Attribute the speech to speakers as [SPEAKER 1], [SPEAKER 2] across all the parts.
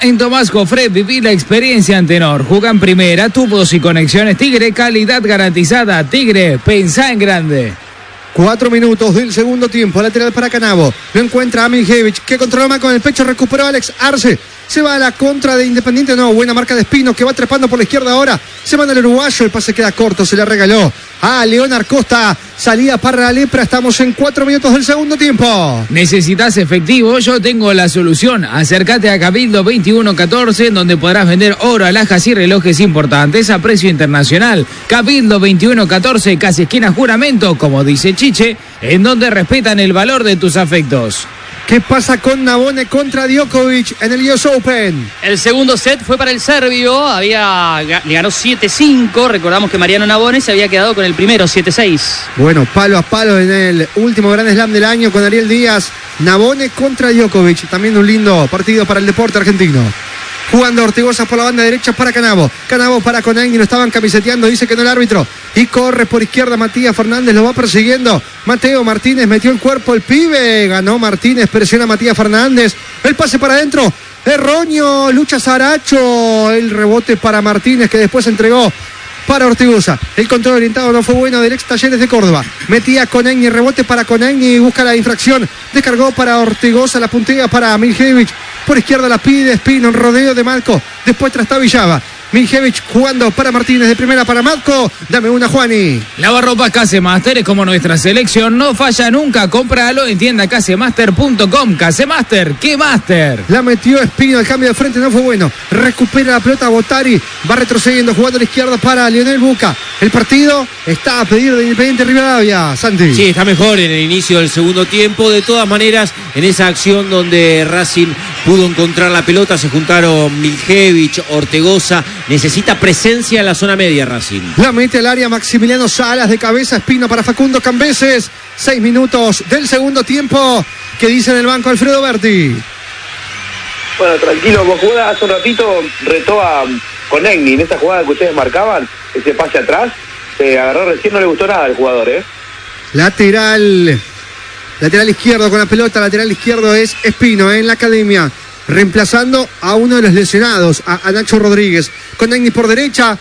[SPEAKER 1] En Tomás Cofré viví la experiencia Antenor. Juega en primera, tubos y conexiones Tigre, calidad garantizada. Tigre, pensá en grande.
[SPEAKER 2] 4 minutos del segundo tiempo, lateral para Canavo. Lo encuentra a Miljevich, que controla con el pecho, recuperó a Alex Arce. Se va a la contra de Independiente, no, buena marca de Espino, que va trepando por la izquierda ahora. Se manda el uruguayo, el pase queda corto, se le regaló a Leonard Costa. Salía para la lepra, estamos en 4 minutos del segundo tiempo.
[SPEAKER 1] ¿Necesitas efectivo? Yo tengo la solución. Acércate a Cabildo 2114, donde podrás vender oro, alhajas y relojes importantes a precio internacional. Cabildo 2114, casi esquina Juramento, como dice Chiche, en donde respetan el valor de tus afectos.
[SPEAKER 2] ¿Qué pasa con Nabone contra Djokovic en el US Open?
[SPEAKER 3] El segundo set fue para el serbio, le ganó 7-5, recordamos que Mariano Nabone se había quedado con el primero, 7-6.
[SPEAKER 2] Bueno, palo a palo en el último Grand Slam del año con Ariel Díaz. Nabone contra Djokovic, también un lindo partido para el deporte argentino. Jugando Ortigosa por la banda derecha para Canavo. Canavo para Conagni, lo estaban camiseteando, dice que no el árbitro. Y corre por izquierda Matías Fernández, lo va persiguiendo. Mateo Martínez metió el cuerpo, el pibe. Ganó Martínez, presiona a Matías Fernández. El pase para adentro. Erróneo, lucha Saracho. El rebote para Martínez, que después entregó para Ortigosa. El control orientado no fue bueno del ex Talleres de Córdoba. Metía Conagni, rebote para Conagni, busca la infracción. Descargó para Ortigosa, la puntea para Miljevich. Por izquierda la pide Espino, en rodeo de Malco. Después trastabillaba. Miljevich jugando para Martínez, de primera para Malco. Dame una, Juani.
[SPEAKER 1] Lavarropas Casemaster es como nuestra selección, no falla nunca. Cómpralo en tienda casemaster.com. Casemaster, ¿qué master?
[SPEAKER 2] La metió Espino, el cambio de frente no fue bueno. Recupera la pelota Botari, va retrocediendo, jugando a la izquierda para Lionel Buca. El partido está a pedir de Independiente Rivadavia, Santi.
[SPEAKER 4] Sí, está mejor en el inicio del segundo tiempo. De todas maneras, en esa acción donde Racing pudo encontrar la pelota, se juntaron Miljevich, Ortigosa. Necesita presencia en la zona media Racing.
[SPEAKER 2] La mete al área Maximiliano Salas, de cabeza Espino para Facundo Cambeses. 6 minutos del segundo tiempo. ¿Qué dice en el banco Alfredo Berti?
[SPEAKER 5] Bueno, tranquilo, vos jugás hace un ratito, retó a Conagni en esa jugada que ustedes marcaban, ese pase atrás, se agarró recién, no le gustó nada al jugador,
[SPEAKER 2] Lateral izquierdo con la pelota, lateral izquierdo es Espino en la academia. Reemplazando a uno de los lesionados, a Nacho Rodríguez. Conagni por derecha,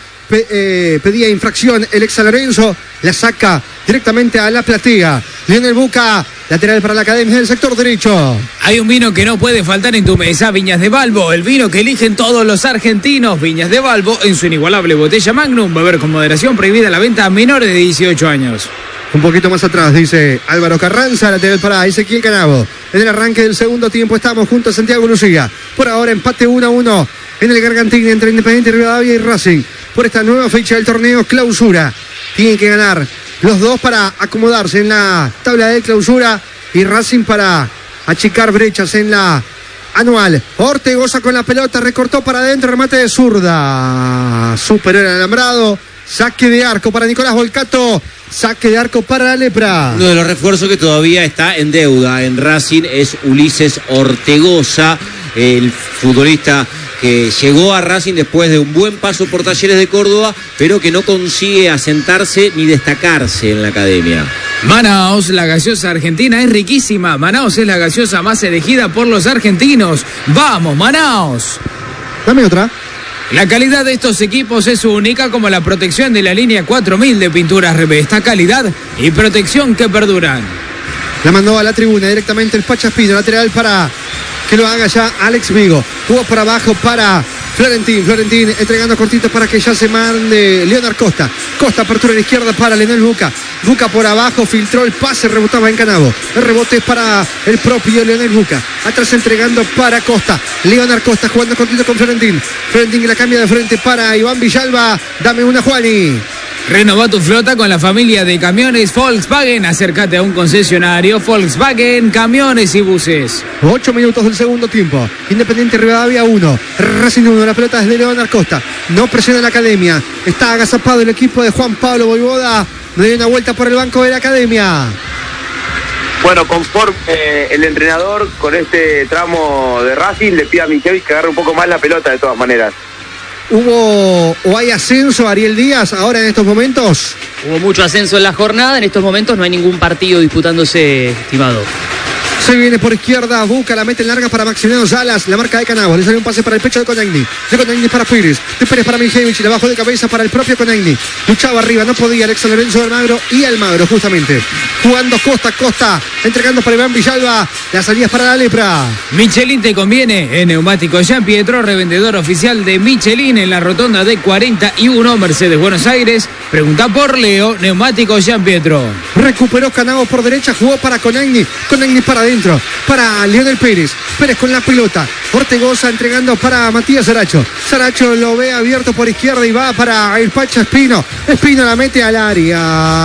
[SPEAKER 2] pedía infracción el ex San Lorenzo, la saca directamente a la platea. Lionel Buca, lateral para la academia del sector derecho.
[SPEAKER 1] Hay un vino que no puede faltar en tu mesa, Viñas de Balbo, el vino que eligen todos los argentinos. Viñas de Balbo, en su inigualable botella Magnum, beber con moderación, prohibida la venta a menores de 18 años.
[SPEAKER 2] Un poquito más atrás, dice Álvaro Carranza, lateral para Ezequiel Canavo. En el arranque del segundo tiempo estamos junto a Santiago Lucía. Por ahora empate 1-1 en el Gargantín entre Independiente Rivadavia y Racing. Por esta nueva fecha del torneo Clausura. Tienen que ganar los dos para acomodarse en la tabla de clausura y Racing para achicar brechas en la anual. Ortigosa con la pelota, recortó para adentro, remate de zurda. Superior al alambrado. Saque de arco para Nicolás Volcato. Saque de arco para la lepra.
[SPEAKER 4] Uno de los refuerzos que todavía está en deuda en Racing es Ulises Ortigosa, el futbolista que llegó a Racing después de un buen paso por Talleres de Córdoba, pero que no consigue asentarse ni destacarse en la academia.
[SPEAKER 1] Manaos, la gaseosa argentina es riquísima. Manaos es la gaseosa más elegida por los argentinos. ¡Vamos, Manaos!
[SPEAKER 2] Dame otra.
[SPEAKER 1] La calidad de estos equipos es única, como la protección de la línea 4000 de pinturas Revesta, calidad y protección que perduran.
[SPEAKER 2] La mandó a la tribuna directamente el Pachaspino, lateral para que lo haga ya Alex Vigo. Jugó por abajo para Florentín entregando cortitos para que ya se mande Leonard Costa. Costa, apertura a la izquierda para Lionel Buca. Buca por abajo, filtró el pase, rebotaba en Canavo. El rebote es para el propio Lionel Buca. Atrás entregando para Costa. Leonard Costa jugando cortito con Florentín. Florentín que la cambia de frente para Iván Villalba. Dame una, Juani.
[SPEAKER 1] Renova tu flota con la familia de camiones Volkswagen. Acércate a un concesionario Volkswagen, camiones y buses.
[SPEAKER 2] 8 minutos del segundo tiempo. Independiente Rivadavia 1. Racing 1. La pelota es de Leonard Costa. No presiona la academia. Está agazapado el equipo de Juan Pablo Voivoda. Le dio una vuelta por el banco de la academia.
[SPEAKER 5] Bueno, conforme el entrenador con este tramo de Racing le pide a Miljevich que agarre un poco más la pelota de todas maneras.
[SPEAKER 2] ¿Hubo o hay ascenso Ariel Díaz ahora en estos momentos?
[SPEAKER 3] Hubo mucho ascenso en la jornada, en estos momentos no hay ningún partido disputándose, estimado.
[SPEAKER 2] Se viene por izquierda, busca, la mete en larga para Maximiliano Salas, la marca de Canavo, le sale un pase para el pecho de Konechny, de Konechny para Pérez, de Pérez para Mijevich, le bajó de cabeza para el propio Konechny, luchaba arriba, no podía, Alex Lorenzo Almagro y Almagro justamente, jugando costa a costa, entregando para Iván Villalba, las salidas para la lepra.
[SPEAKER 1] Michelin te conviene, en Neumático Jean Pietro, revendedor oficial de Michelin en la rotonda de 41, Mercedes Buenos Aires. Pregunta por Leo, Neumático Jean Pietro.
[SPEAKER 2] Recuperó Canavo por derecha, jugó para Konechny, Konechny para adentro, para Lionel Pérez, Pérez con la pelota, Ortegoza entregando para Matías Saracho, Saracho lo ve abierto por izquierda y va para el Pacha Espino, Espino la mete al área,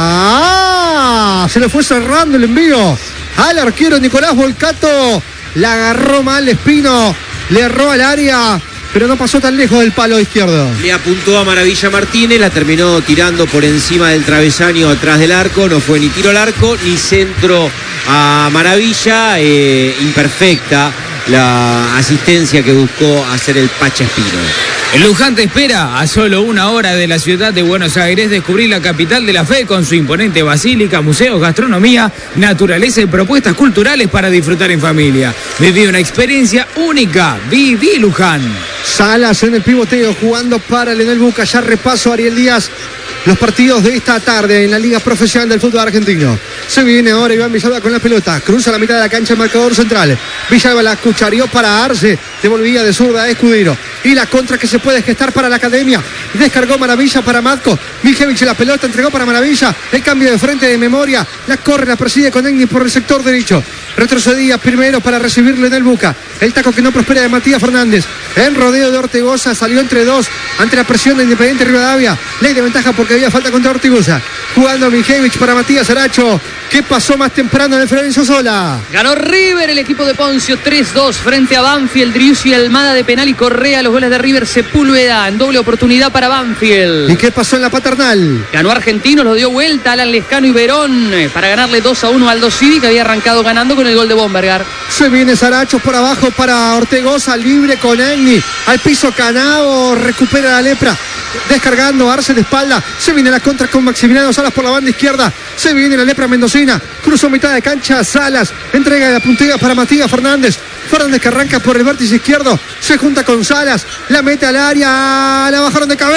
[SPEAKER 2] se le fue cerrando el envío al arquero Nicolás Volcato, la agarró mal Espino, le erró al área, pero no pasó tan lejos del palo izquierdo.
[SPEAKER 4] Le apuntó a Maravilla Martínez, la terminó tirando por encima del travesaño atrás del arco, no fue ni tiro al arco ni centro a Maravilla, imperfecta la asistencia que buscó hacer el Pacha Espino.
[SPEAKER 1] El Luján te espera a solo 1 hora de la ciudad de Buenos Aires. Descubrir la capital de la fe con su imponente basílica, museos, gastronomía, naturaleza y propuestas culturales para disfrutar en familia. Viví una experiencia única. Viví Luján.
[SPEAKER 2] Salas en el pivoteo jugando para Leonel Buca. Ya repaso Ariel Díaz los partidos de esta tarde en la Liga Profesional del Fútbol Argentino. Se viene ahora Iván Villalba con la pelota. Cruza la mitad de la cancha el marcador central. Villalba la cuchareó para Arce. Devolvía de zurda a Escudero. Y la contra que se puede gestar para la Academia. Descargó Maravilla para Matko. Mijevich la pelota entregó para Maravilla. El cambio de frente de memoria. La corre, la preside Konechny por el sector derecho. Retrocedía primero para recibirle en el Buca. El taco que no prospera de Matías Fernández. En rodeo de Ortegoza salió entre dos. Ante la presión de Independiente Rivadavia. Ley de ventaja porque había falta contra Ortegoza. Jugando Mijevich para Matías Saracho. ¿Qué pasó más temprano de Florencio Sola?
[SPEAKER 3] Ganó River, el equipo de Poncio 3-2 frente a Banfield. Driussi, Almada de penal y Correa. Los goles de River, Sepúlveda en doble oportunidad para Banfield.
[SPEAKER 2] ¿Y qué pasó en la Paternal?
[SPEAKER 3] Ganó Argentinos, lo dio vuelta Alan Lescano y Verón para ganarle 2-1 al Aldo Civi, que había arrancado ganando con el gol de Bombergar.
[SPEAKER 2] Se viene Saracho por abajo para Ortegoza, libre con Konechny. Al piso Canavo, recupera la lepra. Descargando Arce de espalda. Se viene la contra con Maximiliano Salas por la banda izquierda. Se viene la lepra mendocina. Cruzó mitad de cancha Salas. Entrega la puntilla para Matías Fernández. Fernández que arranca por el vértice izquierdo. Se junta con Salas. La mete al área. La bajaron de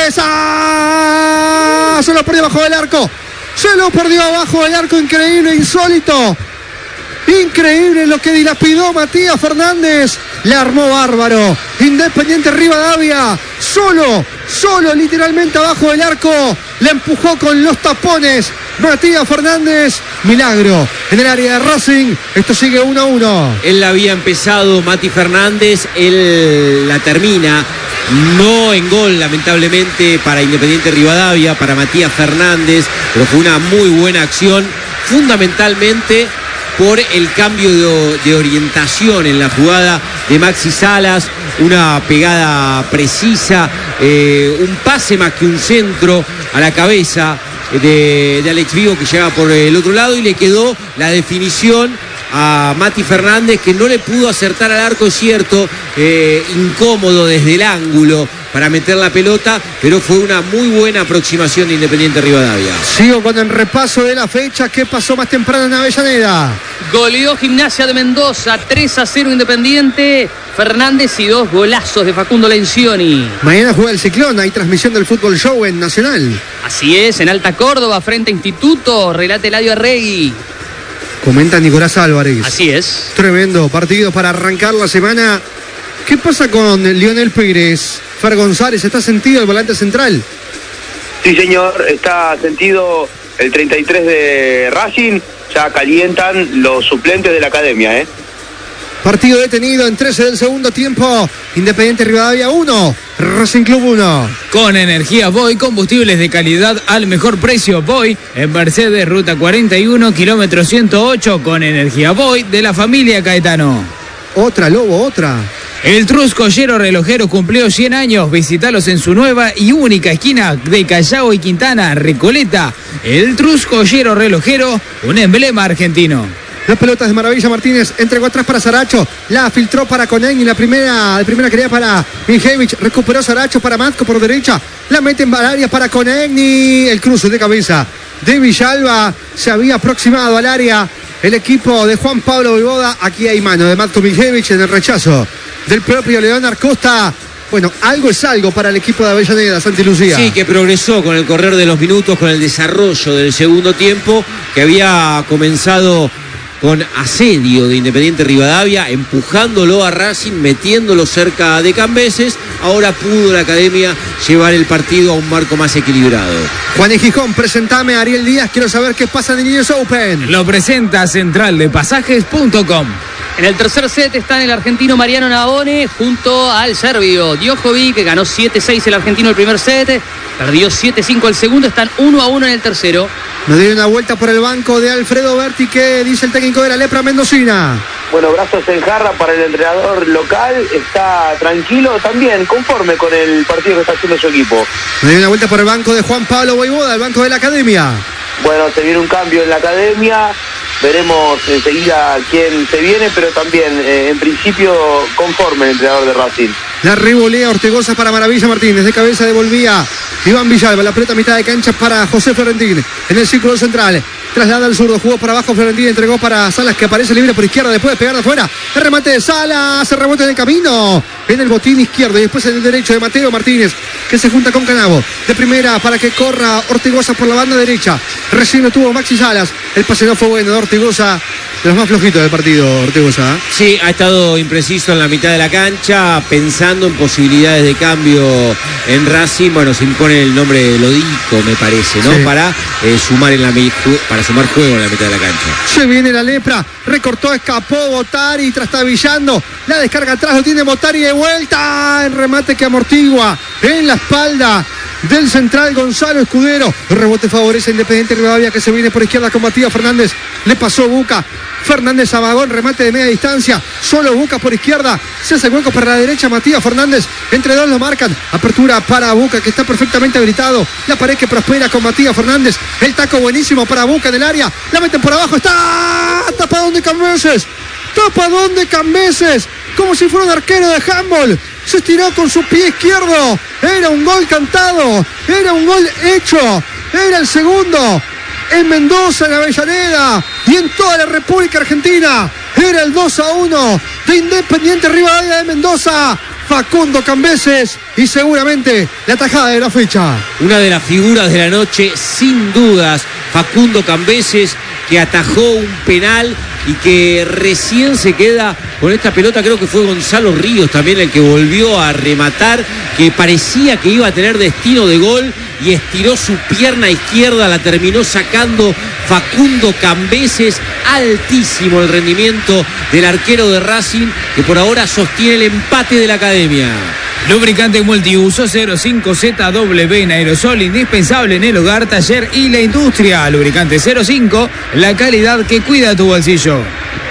[SPEAKER 2] cabeza. Se lo perdió abajo del arco. Se lo perdió abajo del arco. Increíble, insólito. Increíble lo que dilapidó Matías Fernández. Le armó bárbaro. Independiente Rivadavia. Solo literalmente abajo del arco. Le empujó con los tapones. Matías Fernández. Milagro en el área de Racing. Esto sigue 1-1.
[SPEAKER 4] Él la había empezado, Mati Fernández. Él la termina. No en gol, lamentablemente, para Independiente Rivadavia, para Matías Fernández. Pero fue una muy buena acción. Fundamentalmente por el cambio de orientación en la jugada de Maxi Salas, una pegada precisa, un pase más que un centro a la cabeza de Alex Vigo, que llega por el otro lado, y le quedó la definición a Mati Fernández, que no le pudo acertar al arco, es cierto, incómodo desde el ángulo para meter la pelota, pero fue una muy buena aproximación de Independiente Rivadavia.
[SPEAKER 2] Sigo con el repaso de la fecha. ¿Qué pasó más temprano en Avellaneda?
[SPEAKER 3] Goleó Gimnasia de Mendoza, 3-0 Independiente. Fernández y 2 golazos de Facundo Lencioni.
[SPEAKER 2] Mañana juega el Ciclón, hay transmisión del Fútbol Show en Nacional.
[SPEAKER 3] Así es, en Alta Córdoba, frente a Instituto, relata Eladio Arregui.
[SPEAKER 2] Comenta Nicolás Álvarez.
[SPEAKER 3] Así es.
[SPEAKER 2] Tremendo partido para arrancar la semana. ¿Qué pasa con Lionel Pérez? Fer González, ¿está sentido el volante central?
[SPEAKER 5] Sí, señor, está sentido el 33 de Racing. Ya calientan los suplentes de la academia,
[SPEAKER 2] Partido detenido en 13 del segundo tiempo. Independiente Rivadavia 1, Racing Club 1.
[SPEAKER 1] Con energía Voy, combustibles de calidad al mejor precio. Voy en Mercedes, ruta 41, kilómetro 108. Con energía Voy de la familia Caetano.
[SPEAKER 2] Otra, Lobo, otra.
[SPEAKER 1] El Truscollero Relojero cumplió 100 años. Visítalos en su nueva y única esquina de Callao y Quintana, Recoleta. El Truscollero Relojero, un emblema argentino.
[SPEAKER 2] Las pelotas de Maravilla Martínez, entregó atrás para Saracho, la filtró para Konechny, la primera quería para Mijevich, recuperó Saracho para Matko por derecha, la mete en área para Konechny, el cruce de cabeza de Villalba, se había aproximado al área el equipo de Juan Pablo Vojvoda. Aquí hay mano de Matko Miljevic en el rechazo del propio Leonard Costa. Bueno, algo es algo para el equipo de Avellaneda, Santi Lucía.
[SPEAKER 4] Sí, que progresó con el correr de los minutos, con el desarrollo del segundo tiempo, que había comenzado con asedio de Independiente Rivadavia, empujándolo a Racing, metiéndolo cerca de Cambeses. Ahora pudo la Academia llevar el partido a un marco más equilibrado.
[SPEAKER 2] Juan y Gijón, presentame a Ariel Díaz. Quiero saber qué pasa en el US Open.
[SPEAKER 1] Lo presenta centraldepasajes.com.
[SPEAKER 3] En el tercer set están el argentino Mariano Navone junto al serbio Djokovic, que ganó 7-6 el argentino el primer set, perdió 7-5 el segundo, están 1-1 en el tercero.
[SPEAKER 2] Nos dio una vuelta por el banco de Alfredo Berti, que dice el técnico de la Lepra mendocina.
[SPEAKER 5] Bueno, brazos en jarra para el entrenador local, está tranquilo también, conforme con el partido que está haciendo su equipo.
[SPEAKER 2] Nos dio una vuelta por el banco de Juan Pablo Vojvoda, el banco de la Academia.
[SPEAKER 5] Bueno, se viene un cambio en la Academia, veremos enseguida quién se viene, pero también en principio conforme el entrenador de Racing.
[SPEAKER 2] La revolea Ortegoza para Maravilla Martínez, de cabeza devolvía Iván Villalba, la pelota a mitad de cancha para José Florentín, en el círculo central, traslada al zurdo, jugó para abajo Florentín, entregó para Salas, que aparece libre por izquierda, después de pegar de afuera, el remate de Salas, se rebota en el camino, en el botín izquierdo, y después en el derecho de Mateo Martínez, que se junta con Canavo, de primera para que corra Ortegoza por la banda derecha, recién lo tuvo Maxi Salas, el pase no fue bueno de Ortegoza, de los más flojitos del partido, Ortegoza.
[SPEAKER 4] Sí, ha estado impreciso en la mitad de la cancha, pensando en posibilidades de cambio en Racing. Bueno, se impone el nombre de Lodico, me parece, ¿no?
[SPEAKER 2] Sí.
[SPEAKER 4] Para sumar juego en la mitad de la cancha.
[SPEAKER 2] Se viene la Lepra, recortó, escapó Botari, trastabillando, la descarga atrás, lo tiene Botari de vuelta, el remate que amortigua en la espalda del central Gonzalo Escudero. El rebote favorece a Independiente Rivadavia, que se viene por izquierda con Matías Fernández, le pasó Buca, Fernández a Vagón, remate de media distancia, solo Buca por izquierda, se hace hueco para la derecha, Matías Fernández, entre dos lo marcan, apertura para Buca, que está perfectamente habilitado, la pared que prospera con Matías Fernández, el taco buenísimo para Buca en el área, la meten por abajo, está tapadón de Cambeses, como si fuera un arquero de handball, se estiró con su pie izquierdo, era un gol cantado, era un gol hecho, era el segundo en Mendoza, en Avellaneda y en toda la República Argentina. Era el 2-1 de Independiente Rivadavia de Mendoza, Facundo Cambeses, y seguramente la tajada de la fecha.
[SPEAKER 4] Una de las figuras de la noche, sin dudas, Facundo Cambeses, que atajó un penal y que recién se queda con esta pelota. Creo que fue Gonzalo Ríos también el que volvió a rematar, que parecía que iba a tener destino de gol y estiró su pierna izquierda, la terminó sacando Facundo Cambeses. Altísimo el rendimiento del arquero de Racing, que por ahora sostiene el empate de la Academia.
[SPEAKER 1] Lubricante multiuso 05ZW en aerosol, indispensable en el hogar, taller y la industria. Lubricante 05, la calidad que cuida tu bolsillo.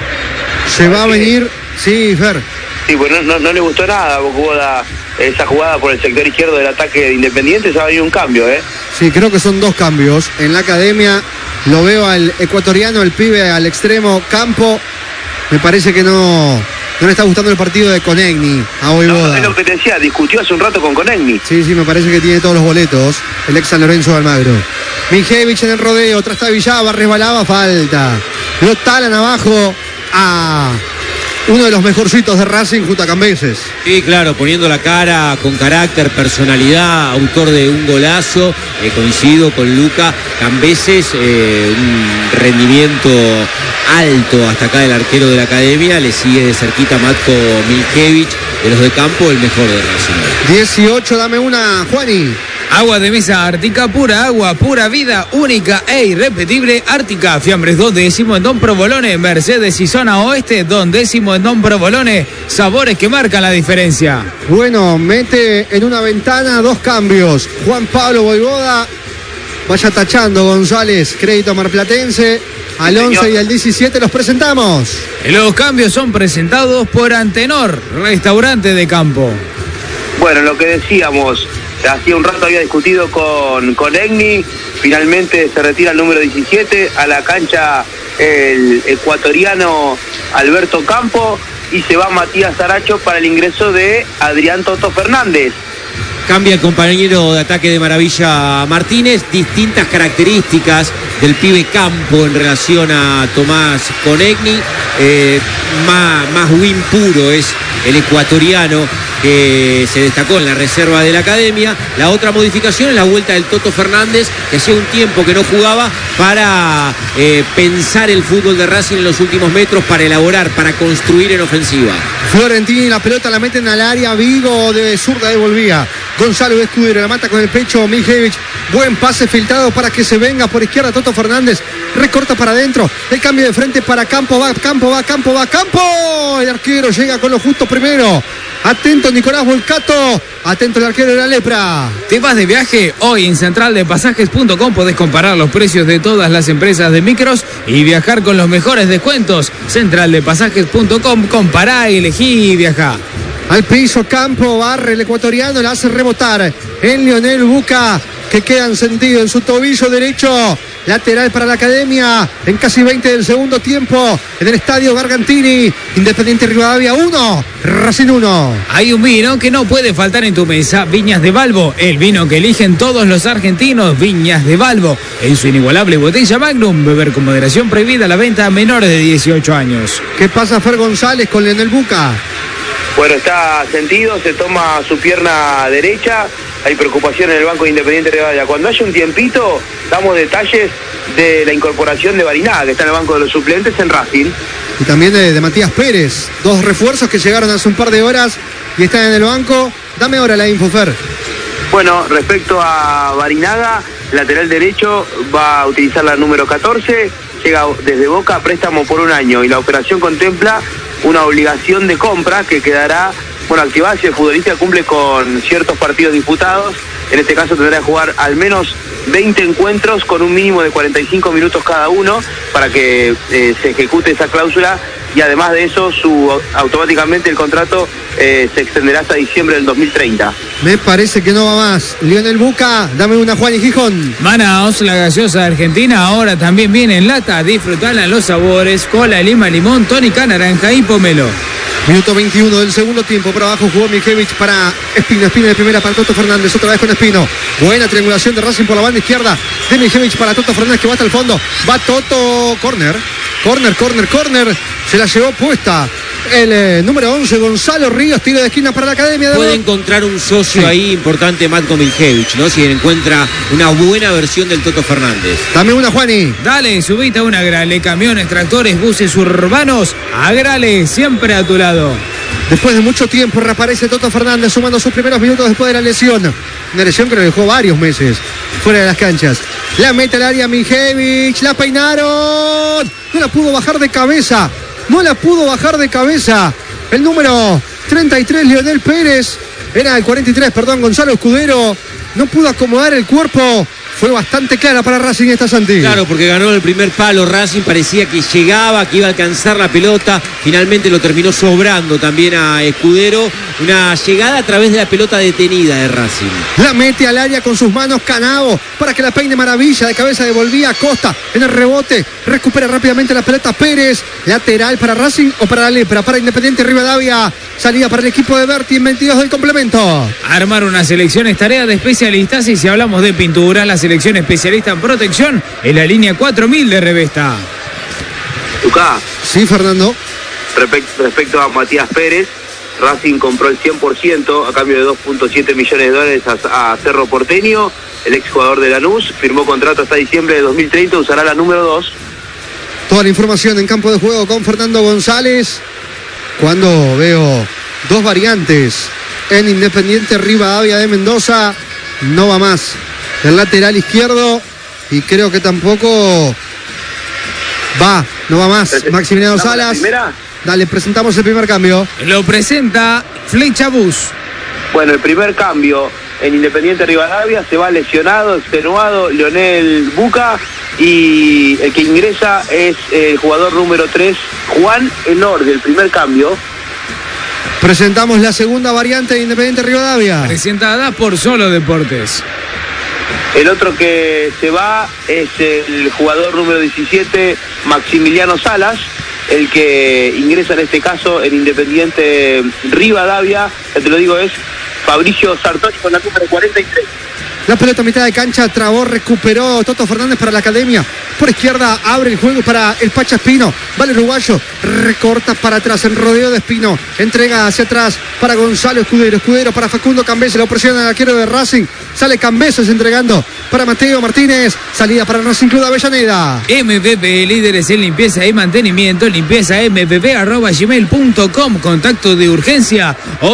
[SPEAKER 2] Se va a venir, sí, Fer.
[SPEAKER 5] Sí, pues no le gustó nada a Vojvoda esa jugada por el sector izquierdo del ataque de Independiente, se va a venir un cambio, ¿eh?
[SPEAKER 2] Sí, creo que son dos cambios. En la Academia lo veo al ecuatoriano, el pibe al extremo Campo. Me parece que no le está gustando el partido de Conegni a Vojvoda.
[SPEAKER 5] No, es lo que te decía, discutió hace un rato con Conegni.
[SPEAKER 2] Sí, me parece que tiene todos los boletos el ex San Lorenzo de Almagro. Miljevic en el rodeo, trastabillaba, resbalaba, falta. Lo talan abajo a uno de los mejorcitos de Racing junto a Cambeses.
[SPEAKER 4] Sí, claro, poniendo la cara, con carácter, personalidad, autor de un golazo, coincido con Luca Cambeses, un rendimiento alto hasta acá del arquero de la Academia, le sigue de cerquita Matko Miljevic, de los de campo, el mejor de Racing.
[SPEAKER 2] 18, dame una, Juani.
[SPEAKER 1] Agua de mesa Ártica, pura agua, pura vida, única e irrepetible. Ártica, Fiambres 2 décimo en Don Provolone, Mercedes y Zona Oeste 2 décimo en Don Provolone. Sabores que marcan la diferencia.
[SPEAKER 2] Bueno, mete en una ventana dos cambios. Juan Pablo Vojvoda, vaya tachando González, crédito marplatense. Al 11 y al 17 los presentamos.
[SPEAKER 1] Los cambios son presentados por Antenor, restaurante de campo.
[SPEAKER 5] Bueno, lo que decíamos, hacía un rato había discutido con Egni, finalmente se retira el número 17 a la cancha el ecuatoriano Alberto Campo y se va Matías Aracho para el ingreso de Adrián Toto Fernández.
[SPEAKER 4] Cambia el compañero de ataque de Maravilla Martínez, distintas características del pibe Campo en relación a Tomás Konechny. Más win puro es el ecuatoriano que se destacó en la reserva de la academia. La otra modificación es la vuelta del Toto Fernández, que hacía un tiempo que no jugaba, para pensar el fútbol de Racing en los últimos metros, para elaborar, para construir en ofensiva.
[SPEAKER 2] Fiorentini, la pelota la meten al área, Vigo de zurda devolvía. Gonzalo Escudero la mata con el pecho, Mijevich. Buen pase filtrado para que se venga por izquierda Toto Fernández. Recorta para adentro. El cambio de frente para Campo. Va Campo. El arquero llega con lo justo primero. Atento Nicolás Volcato. Atento el arquero de la Lepra.
[SPEAKER 1] ¿Te vas de viaje? Hoy en centraldepasajes.com podés comparar los precios de todas las empresas de micros y viajar con los mejores descuentos. Centraldepasajes.com, compará, elegí y viajá.
[SPEAKER 2] Al piso Campo, barre el ecuatoriano, la hace rebotar en Lionel Buca, que queda en sentido en su tobillo derecho. Lateral para la academia en casi 20 del segundo tiempo en el estadio Gargantini. Independiente Rivadavia 1, Racing 1.
[SPEAKER 1] Hay un vino que no puede faltar en tu mesa, Viñas de Balbo, el vino que eligen todos los argentinos. Viñas de Balbo, en su inigualable botella Magnum. Beber con moderación, prohibida la venta a menores de 18 años.
[SPEAKER 2] ¿Qué pasa Fer González con Lionel Buca?
[SPEAKER 5] Bueno, está sentido, se toma su pierna derecha. Hay preocupación en el banco de Independiente Rivadavia. Cuando haya un tiempito, damos detalles de la incorporación de Barinaga, que está en el banco de los suplentes en Racing.
[SPEAKER 2] Y también de Matías Pérez. Dos refuerzos que llegaron hace un par de horas y están en el banco. Dame ahora la info, Fer.
[SPEAKER 5] Bueno, respecto a Barinaga, lateral derecho, va a utilizar la número 14. Llega desde Boca a préstamo por 1 año. Y la operación contempla una obligación de compra que quedará activada si el futbolista cumple con ciertos partidos disputados. En este caso tendrá que jugar al menos 20 encuentros con un mínimo de 45 minutos cada uno para que se ejecute esa cláusula, y además de eso automáticamente el contrato se extenderá hasta diciembre del 2030.
[SPEAKER 2] Me parece que no va más. Lionel Buca, dame una Juan y Gijón.
[SPEAKER 1] Manaos, la gaseosa argentina, ahora también viene en lata. Disfrutala en los sabores: cola, lima, limón, tónica, naranja y pomelo.
[SPEAKER 2] Minuto 21 del segundo tiempo. Por abajo jugó Mijevich para Espino de primera para Toto Fernández. Otra vez con Espino. Buena triangulación de Racing por la banda izquierda de Mijevich para Toto Fernández, que va hasta el fondo. Va Toto. Corner. Se la llevó puesta el número 11, Gonzalo Ríos. Tiro de esquina para la academia.
[SPEAKER 4] Puede encontrar un socio ahí importante, Matko Mijevich, ¿no? Si encuentra una buena versión del Toto Fernández.
[SPEAKER 2] Dame una, Juani.
[SPEAKER 1] Dale, subite a un Agrale. Camiones, tractores, buses urbanos. Agrale, siempre a tu lado.
[SPEAKER 2] Después de mucho tiempo reaparece Toto Fernández, sumando sus primeros minutos después de la lesión. Una lesión que lo dejó varios meses fuera de las canchas. La mete al área Mijevich. La peinaron. No la pudo bajar de cabeza. El número 33, Lionel Pérez. Era el 43, perdón, Gonzalo Escudero. No pudo acomodar el cuerpo. Fue bastante clara para Racing esta, Santi.
[SPEAKER 4] Claro, porque ganó el primer palo Racing, parecía que llegaba, que iba a alcanzar la pelota. Finalmente lo terminó sobrando también a Escudero. Una llegada a través de la pelota detenida de Racing.
[SPEAKER 2] La mete al área con sus manos Canavo para que la peine maravilla. De cabeza devolvía a Costa en el rebote. Recupera rápidamente la pelota Pérez. Lateral para Racing o para la Lepra. Para Independiente Rivadavia. Salida para el equipo de Berti en 22 del complemento.
[SPEAKER 1] Armar una selección es tarea de especialistas, y si hablamos de pintura, la selección especialista en protección es la línea 4000 de Revesta.
[SPEAKER 5] Tucá.
[SPEAKER 2] Sí, Fernando.
[SPEAKER 5] Respecto a Matías Pérez, Racing compró el 100% a cambio de $2.7 millones a Cerro Porteño. El exjugador de Lanús firmó contrato hasta diciembre de 2030, usará la número 2.
[SPEAKER 2] Toda la información en campo de juego con Fernando González. Cuando veo dos variantes en Independiente Rivadavia de Mendoza, no va más el lateral izquierdo, y creo que tampoco no va más Maximiliano Salas. Dale, presentamos el primer cambio.
[SPEAKER 1] Lo presenta Flecha Bus.
[SPEAKER 5] Bueno, el primer cambio en Independiente Rivadavia: se va lesionado, extenuado Lionel Buca, y el que ingresa es el jugador número 3, Juan Elordi, el primer cambio.
[SPEAKER 2] Presentamos la segunda variante de Independiente Rivadavia,
[SPEAKER 1] presentada por Solo Deportes.
[SPEAKER 5] El otro que se va es el jugador número 17, Maximiliano Salas. El que ingresa en este caso en Independiente Rivadavia, ya te lo digo, es Fabricio Sartori con la número 43.
[SPEAKER 2] La pelota a mitad de cancha, trabó, recuperó Toto Fernández para la academia. por izquierda, abre el juego para el Pacha Espino, vale uruguayo, recorta para atrás, en rodeo de Espino, entrega hacia atrás para Gonzalo Escudero, Escudero para Facundo Cambese, lo presiona el arquero de Racing, sale Cambeses entregando para Mateo Martínez, salida para Racing Club de Avellaneda.
[SPEAKER 1] MPP, líderes en limpieza y mantenimiento, limpiezampp@gmail.com, contacto de urgencia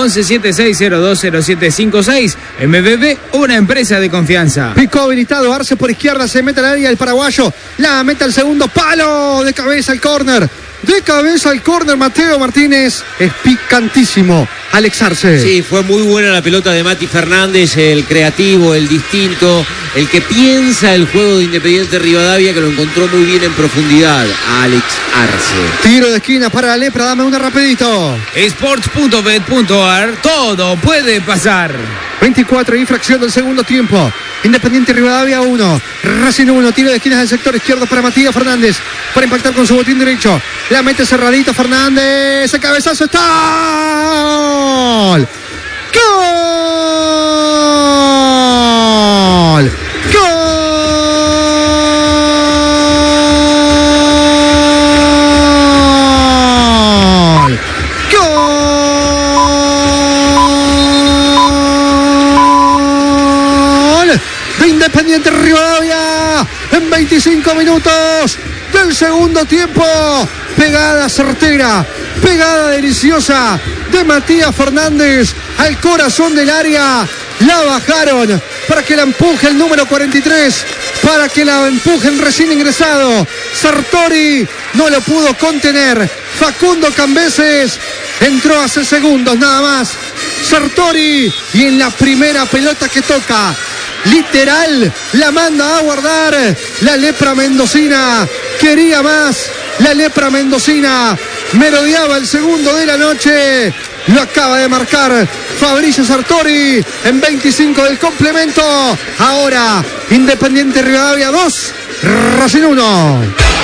[SPEAKER 1] 1176020756. MPP, una empresa de confianza.
[SPEAKER 2] Picó habilitado, Arce por izquierda, se mete al área el paraguayo, la mete al segundo palo, de cabeza al córner. De cabeza al córner, Mateo Martínez. Es picantísimo, Alex Arce.
[SPEAKER 4] Sí, fue muy buena la pelota de Mati Fernández, el creativo, el distinto, el que piensa el juego de Independiente Rivadavia, que lo encontró muy bien en profundidad, Alex Arce.
[SPEAKER 2] Tiro de esquina para la Lepra, dame una rapidito.
[SPEAKER 1] Sports.bet.ar, todo puede pasar.
[SPEAKER 2] 24, infracción del segundo tiempo. Independiente Rivadavia 1, Racing 1, tiro de esquinas del sector izquierdo para Matías Fernández, para impactar con su botín derecho. La mete cerradito Fernández, el cabezazo está. ¡Gol! ¡Gol! ¡Gol! ¡Gol! De Independiente Rivadavia en 25 minutos del segundo tiempo. Pegada certera, pegada deliciosa de Matías Fernández al corazón del área. La bajaron para que la empuje el número 43, para que la empuje el recién ingresado Sartori, no lo pudo contener. Facundo Cambeses entró hace segundos nada más. Sartori, y en la primera pelota que toca, literal, la manda a guardar. La Lepra mendocina quería más. La Lepra mendocina merodeaba el segundo de la noche. Lo acaba de marcar Fabricio Sartori en 25 del complemento. Ahora Independiente Rivadavia 2, Racing 1.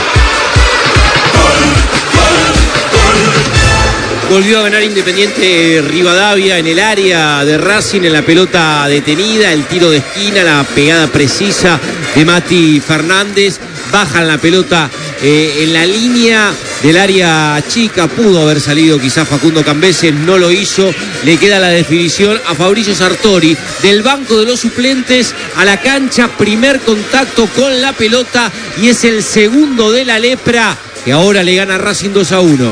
[SPEAKER 4] Volvió a ganar Independiente Rivadavia en el área de Racing, en la pelota detenida, el tiro de esquina, la pegada precisa de Mati Fernández. Bajan la pelota en la línea del área chica. Pudo haber salido quizás Facundo Cambeses, no lo hizo. Le queda la definición a Fabricio Sartori. Del banco de los suplentes a la cancha, primer contacto con la pelota, y es el segundo de la Lepra, que ahora le gana Racing 2-1.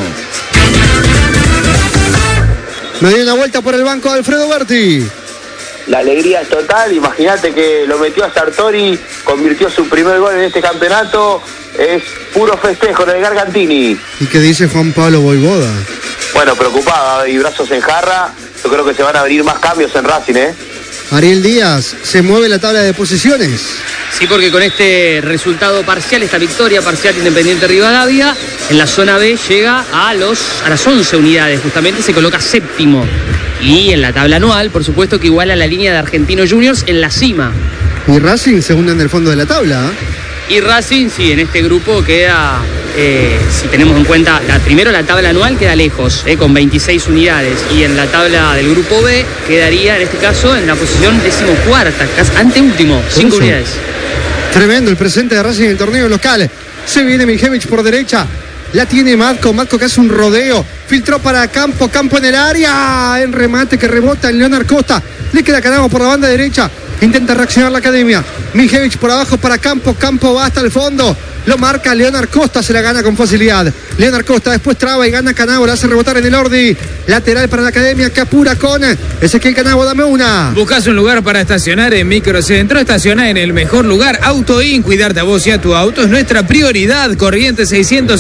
[SPEAKER 2] Me dio una vuelta por el banco de Alfredo Berti.
[SPEAKER 5] La alegría es total, imagínate que lo metió a Sartori, convirtió su primer gol en este campeonato, es puro festejo en el Gargantini.
[SPEAKER 2] ¿Y qué dice Juan Pablo Voivoda?
[SPEAKER 5] Bueno, preocupado y brazos en jarra, yo creo que se van a venir más cambios en Racing,
[SPEAKER 2] Ariel Díaz, se mueve la tabla de posiciones.
[SPEAKER 3] Sí, porque con este resultado parcial, esta victoria parcial de Independiente Rivadavia, en la zona B llega a las 11 unidades, justamente se coloca séptimo. Y en la tabla anual, por supuesto, que iguala la línea de Argentinos Juniors en la cima.
[SPEAKER 2] Y Racing segundo en el fondo de la tabla.
[SPEAKER 3] Y Racing, sí, en este grupo queda, si tenemos en cuenta, primero la tabla anual queda lejos, con 26 unidades. Y en la tabla del grupo B quedaría, en este caso, en la posición 14ª, casi anteúltimo, 5 unidades.
[SPEAKER 2] Tremendo el presente de Racing en el torneo local. Se viene Mijevich por derecha. La tiene Matko que hace un rodeo. Filtró para Campo en el área. En remate que rebota en Leonard Costa. Le queda Canavo por la banda derecha. Intenta reaccionar la academia. Mijevich por abajo para Campo va hasta el fondo. Lo marca Leonard Costa, se la gana con facilidad. Leonard Costa después traba y gana Canavo, la hace rebotar en el Ordi. Lateral para la academia que apura con Ezequiel Canavo, dame una.
[SPEAKER 1] ¿Buscas un lugar para estacionar en Microcentro? Estaciona en el mejor lugar. AutoIn, cuidarte a vos y a tu auto es nuestra prioridad. Corrientes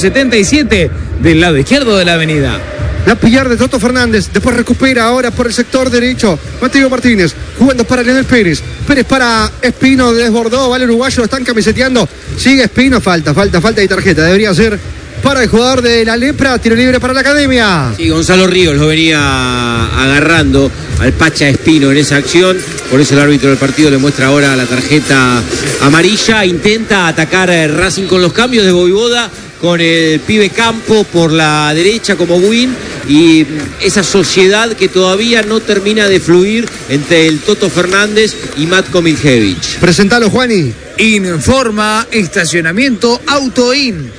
[SPEAKER 1] 677, del lado izquierdo de la avenida.
[SPEAKER 2] La pillar de Toto Fernández, después recupera ahora por el sector derecho Mateo Martínez, jugando para Leonel Pérez para Espino, desbordó, vale uruguayo, lo están camiseteando, sigue Espino, falta y tarjeta, debería ser para el jugador de la Lepra, tiro libre para la academia.
[SPEAKER 4] Sí, Gonzalo Ríos lo venía agarrando al Pacha Espino en esa acción, por eso el árbitro del partido le muestra ahora la tarjeta amarilla. Intenta atacar Racing con los cambios de Voivoda, con el pibe Campo por la derecha como win, y esa sociedad que todavía no termina de fluir entre el Toto Fernández y Matko Miljevic.
[SPEAKER 2] Presentalo, Juani.
[SPEAKER 1] Informa Estacionamiento Autoin.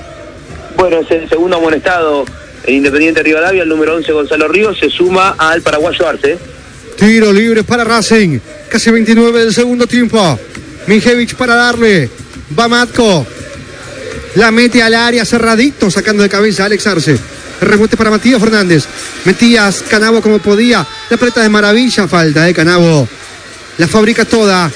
[SPEAKER 5] Bueno, es el segundo amonestado en Independiente Rivadavia, el número 11 Gonzalo Ríos, se suma al paraguayo Arce.
[SPEAKER 2] Tiro libre para Racing. Casi 29 del segundo tiempo. Miljevic para darle. Va Matko. La mete al área cerradito, sacando de cabeza a Alex Arce. El rebote para Matías Fernández. Metías Canavo como podía. La pelota de maravilla. Falta de Canavo. La fabrica toda.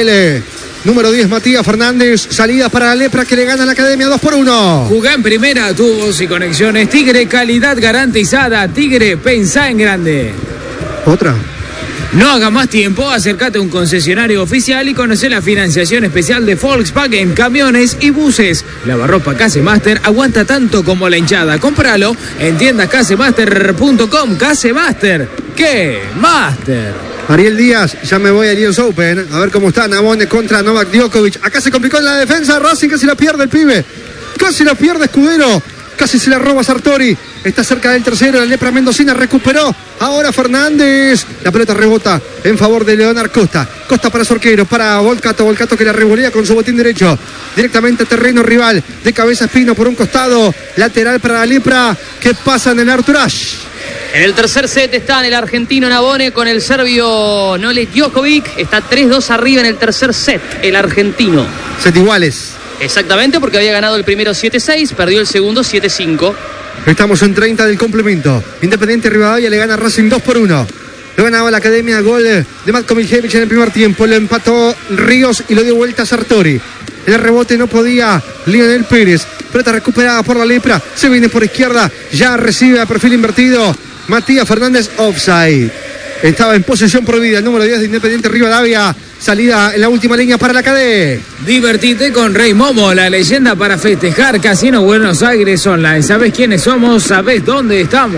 [SPEAKER 2] Número 10, Matías Fernández. Salida para la Lepra que le gana a la Academia 2-1.
[SPEAKER 1] Jugá en primera, tubos y conexiones Tigre, calidad garantizada. Tigre, pensá en grande.
[SPEAKER 2] Otra.
[SPEAKER 1] No haga más tiempo, acércate a un concesionario oficial y conoce la financiación especial de Volkswagen, camiones y buses. Lavarropa Casemaster aguanta tanto como la hinchada. Cómpralo en tiendascasemaster.com. Casemaster, ¿qué? Master.
[SPEAKER 2] Ariel Díaz, ya me voy al US Open. A ver cómo está Nabone contra Novak Djokovic. Acá se complicó en la defensa. Racing casi la pierde el pibe. Casi la pierde Escudero. Casi se la roba Sartori. Está cerca del tercero. La Lepra Mendocina recuperó. Ahora Fernández. La pelota rebota en favor de Leonard Costa. Costa para su arquero. Para Volcato. Volcato que la revolea con su botín derecho. Directamente a terreno rival. De cabeza Espino por un costado. Lateral para la Lepra. Que pasa en el Arturash.
[SPEAKER 3] En el tercer set está el argentino Nabone con el serbio Nole Djokovic. Está 3-2 arriba en el tercer set, el argentino.
[SPEAKER 2] Set iguales.
[SPEAKER 3] Exactamente, porque había ganado el primero 7-6, perdió el segundo 7-5.
[SPEAKER 2] Estamos en 30 del complemento. Independiente Rivadavia le gana a Racing 2-1. Lo ganaba la Academia, gol de Matko Miljevic en el primer tiempo. Lo empató Ríos y lo dio vuelta a Sartori. En el rebote no podía Lionel Pérez. Pelota recuperada por la Lepra. Se viene por izquierda. Ya recibe a perfil invertido Matías Fernández, offside. Estaba en posesión prohibida el número 10 de Independiente Rivadavia. Salida en la última línea para la KD.
[SPEAKER 1] Divertite con Rey Momo, la leyenda para festejar. Casino Buenos Aires Online. ¿Sabés quiénes somos? ¿Sabés dónde estamos?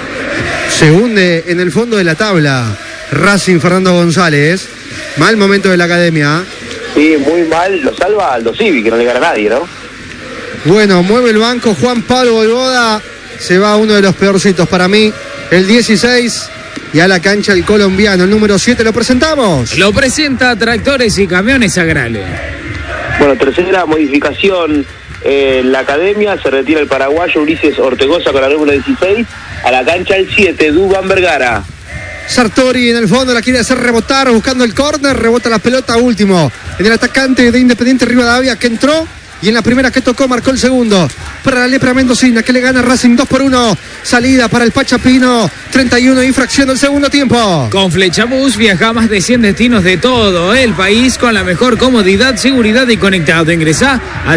[SPEAKER 2] Se hunde en el fondo de la tabla Racing Fernando González. Mal momento de la Academia.
[SPEAKER 5] Sí, muy mal. Lo salva Aldo Civi, que no le gana a nadie, ¿no?
[SPEAKER 2] Bueno, mueve el banco Juan Pablo Voivoda. Se va uno de los peorcitos para mí. El 16. Y a la cancha el colombiano, el número 7, lo presentamos.
[SPEAKER 1] Lo presenta Tractores y Camiones Agrales.
[SPEAKER 5] Bueno, tercera modificación en la Academia. Se retira el paraguayo Ulises Ortegoza con la número 16. A la cancha el 7, Dubán Vergara.
[SPEAKER 2] Sartori en el fondo la quiere hacer rebotar, buscando el córner. Rebota la pelota último en el atacante de Independiente Rivadavia, que entró. Y en la primera que tocó marcó el segundo. Para la Lepra Mendocina, que le gana Racing 2-1. Salida para el Pachapino. 31 infracción del segundo tiempo.
[SPEAKER 1] Con Flechabús viaja a más de 100 destinos de todo el país con la mejor comodidad, seguridad y conectado. Ingresá a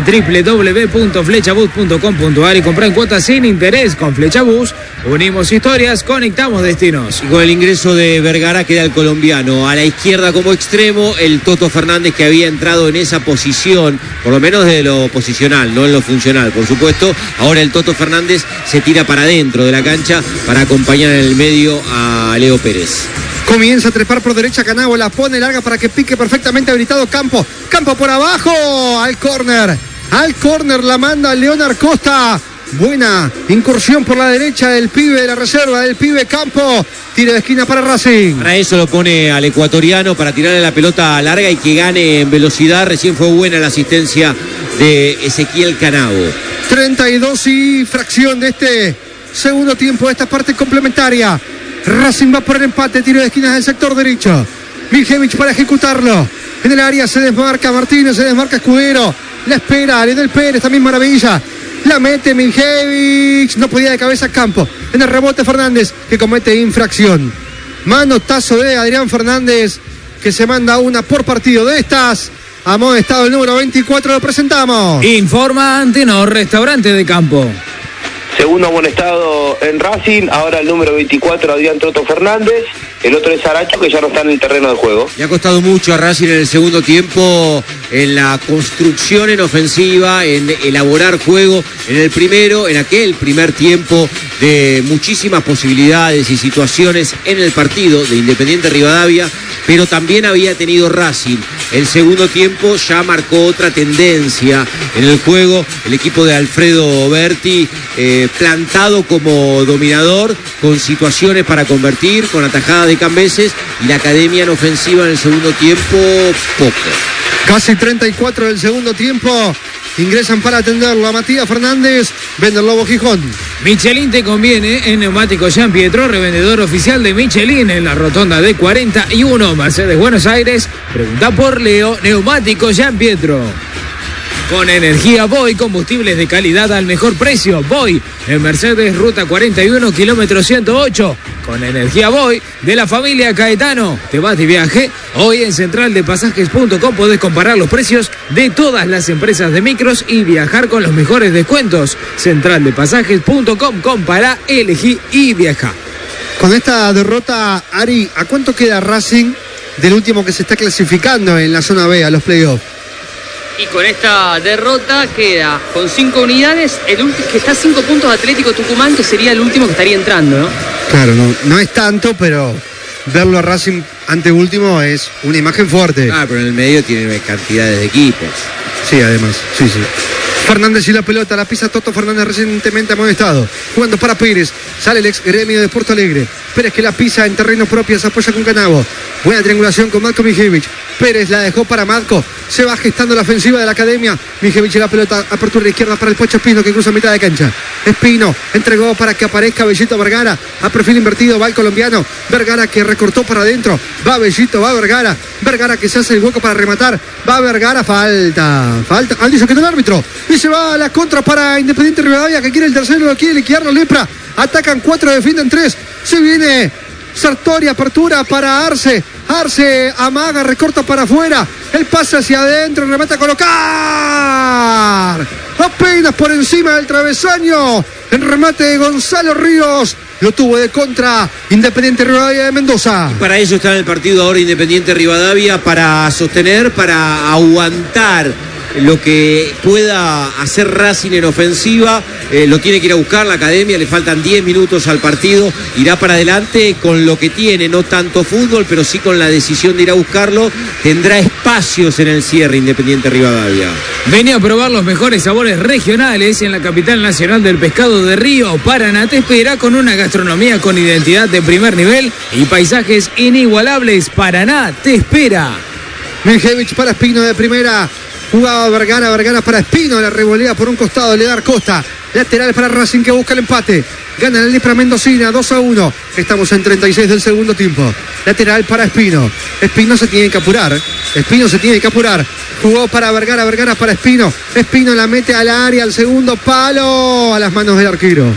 [SPEAKER 1] www.flechabus.com.ar y comprá en cuotas sin interés. Con Flechabús unimos historias, conectamos destinos.
[SPEAKER 4] Y con el ingreso de Vergara queda el colombiano. A la izquierda como extremo, el Toto Fernández, que había entrado en esa posición, por lo menos de lo posicional, no en lo funcional, por supuesto. Ahora el Toto Fernández se tira para adentro de la cancha para acompañar en el medio a Leo Pérez.
[SPEAKER 2] Comienza a trepar por derecha Canavo, la pone larga para que pique perfectamente habilitado Campo. Campo por abajo, al córner la manda Leonard Costa. Buena incursión por la derecha del pibe de la reserva, del pibe Campo. Tiro de esquina para Racing.
[SPEAKER 4] Para eso lo pone al ecuatoriano, para tirarle la pelota larga y que gane en velocidad. Recién fue buena la asistencia de Ezequiel Canavo.
[SPEAKER 2] 32 y fracción de este segundo tiempo, de esta parte complementaria. Racing va por el empate, tiro de esquina del sector derecho. Miljevic para ejecutarlo. En el área se desmarca Martínez, se desmarca Escudero. La espera, Lionel Pérez, también maravilla. La mete Miljevic, no podía de cabeza Campo. En el rebote Fernández, que comete infracción. Manotazo de Adrián Fernández, que se manda una por partido de estas. Amonestado el número 24, lo presentamos.
[SPEAKER 1] Informa Antenor, restaurante de campo.
[SPEAKER 5] Segundo amonestado en Racing, ahora el número 24, Adrián Toto Fernández. El otro es Aracho, que ya no está en el terreno de juego.
[SPEAKER 4] Le ha costado mucho a Racing en el segundo tiempo en la construcción en ofensiva, en elaborar juego. En el primero, en aquel primer tiempo de muchísimas posibilidades y situaciones en el partido de Independiente Rivadavia, pero también había tenido Racing el segundo tiempo ya marcó otra tendencia en el juego. El equipo de Alfredo Berti plantado como dominador, con situaciones para convertir, con atajadas de Cambeses, y la Academia en ofensiva en el segundo tiempo poco.
[SPEAKER 2] Casi 34 del segundo tiempo. Ingresan para atenderlo a Matías Fernández, vende el Lobo Gijón.
[SPEAKER 1] Michelin te conviene en Neumáticos Jean Pietro, revendedor oficial de Michelin en la rotonda de 41, Mercedes Buenos Aires. Pregunta por Leo, Neumáticos Jean Pietro. Con energía Boy, combustibles de calidad al mejor precio. Boy, en Mercedes, ruta 41, kilómetro 108. Con energía Boy, de la familia Caetano. ¿Te vas de viaje? Hoy en centraldepasajes.com podés comparar los precios de todas las empresas de micros y viajar con los mejores descuentos. Centraldepasajes.com, compara, elegí y viaja.
[SPEAKER 2] Con esta derrota, Ari, ¿a cuánto queda Racing del último que se está clasificando en la zona B a los playoffs?
[SPEAKER 3] Y con esta derrota queda con 5 unidades, el último que está a 5 puntos Atlético Tucumán, que sería el último que estaría entrando, ¿no?
[SPEAKER 2] Claro, no es tanto, pero verlo a Racing anteúltimo es una imagen fuerte.
[SPEAKER 4] Pero en el medio tiene cantidades de equipos.
[SPEAKER 2] Sí, además, sí. Fernández y la pelota, la pisa Toto Fernández, recientemente amonestado, jugando para Pérez, sale el ex gremio de Porto Alegre, Pérez que la pisa en terreno propio, se apoya con Canavo, buena triangulación con Matko Mijevich, Pérez la dejó para Matko, se va gestando la ofensiva de la Academia, Mijevich y la pelota, apertura izquierda para el Pocho Espino que cruza mitad de cancha, Espino entregó para que aparezca Bellito Vergara, a perfil invertido va el colombiano, Vergara que recortó para adentro, va Bellito, va Vergara, Vergara que se hace el hueco para rematar, va Vergara, falta, dice que no el árbitro, y se va a la contra para Independiente Rivadavia que quiere el tercero, lo quiere liquidar los Lepra, atacan 4, defienden 3, se viene Sartori, apertura para Arce amaga, recorta para afuera, el pase hacia adentro, remata a colocar, apenas por encima del travesaño, el remate de Gonzalo Ríos, lo tuvo de contra Independiente Rivadavia de Mendoza.
[SPEAKER 4] Y para eso está en el partido ahora Independiente Rivadavia, para sostener, para aguantar lo que pueda hacer Racing en ofensiva. Lo tiene que ir a buscar la Academia, le faltan 10 minutos al partido, irá para adelante con lo que tiene, no tanto fútbol, pero sí con la decisión de ir a buscarlo, tendrá espacios en el cierre Independiente Rivadavia.
[SPEAKER 1] Vení a probar los mejores sabores regionales en la capital nacional del pescado de Río. Paraná te espera con una gastronomía con identidad de primer nivel y paisajes inigualables. Paraná te espera.
[SPEAKER 2] Mijevich para Espino de primera. Jugaba Vergara para Espino, la revolea por un costado, le da Costa, lateral para Racing que busca el empate, gana la Lepra Mendocina, 2-1, estamos en 36 del segundo tiempo, lateral para Espino se tiene que apurar, jugó para Vergara para Espino la mete al área, al segundo palo, a las manos del arquero,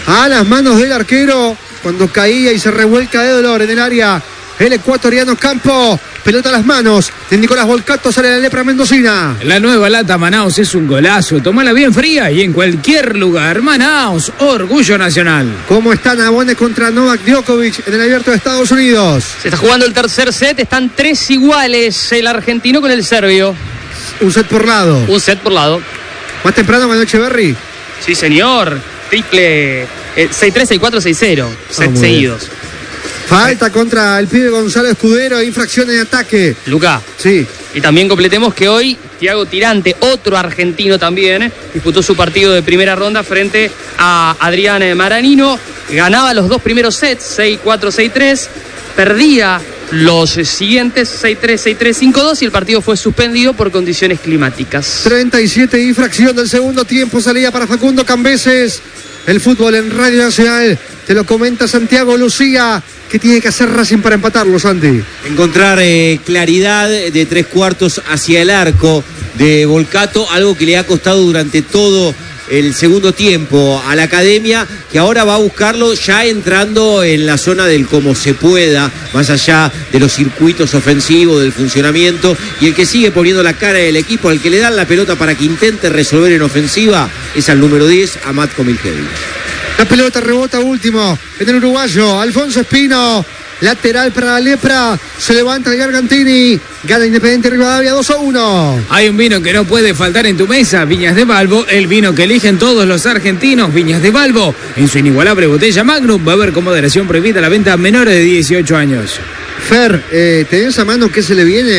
[SPEAKER 2] cuando caía y se revuelca de dolor en el área, el ecuatoriano Campo, pelota a las manos de Nicolás Volcato, sale la Lepra Mendocina.
[SPEAKER 1] La nueva lata Manaus es un golazo, tomala bien fría y en cualquier lugar. Manaus, orgullo nacional.
[SPEAKER 2] ¿Cómo está Nabone contra Novak Djokovic en el Abierto de Estados Unidos?
[SPEAKER 3] Se está jugando el tercer set, están 3 iguales, el argentino con el serbio.
[SPEAKER 2] Un set por lado. Más temprano con Echeverry.
[SPEAKER 3] Sí, señor. Triple 6-3, 6-4, 6-0. Set seguidos.
[SPEAKER 2] Falta contra el pibe Gonzalo Escudero, infracción en ataque.
[SPEAKER 3] Luca.
[SPEAKER 2] Sí.
[SPEAKER 3] Y también completemos que hoy Thiago Tirante, otro argentino también, disputó su partido de primera ronda frente a Adrián Maranino. Ganaba los 2 primeros sets, 6-4, 6-3. Perdía los siguientes, 6-3, 6-3, 5-2, y el partido fue suspendido por condiciones climáticas.
[SPEAKER 2] 37 infracción del segundo tiempo, salía para Facundo Cambeses. El fútbol en Radio Nacional, te lo comenta Santiago Lucía. ¿Qué tiene que hacer Racing para empatarlo, Santi?
[SPEAKER 4] Encontrar claridad de 3/4 hacia el arco de Volcato, algo que le ha costado durante todo el segundo tiempo a la Academia, que ahora va a buscarlo ya entrando en la zona del cómo se pueda, más allá de los circuitos ofensivos, del funcionamiento, y el que sigue poniendo la cara del equipo, al que le dan la pelota para que intente resolver en ofensiva, es al número 10, a Matko Mijevich.
[SPEAKER 2] La pelota rebota último en el uruguayo, Alfonso Espino, lateral para la Lepra, se levanta el Gargantini, gana Independiente Rivadavia 2-1.
[SPEAKER 1] Hay un vino que no puede faltar en tu mesa, Viñas de Balbo, el vino que eligen todos los argentinos, Viñas de Balbo, en su inigualable botella Magnum, va a haber con moderación prohibida la venta a menores de 18 años.
[SPEAKER 2] Fer, ¿tenés a mano qué se le viene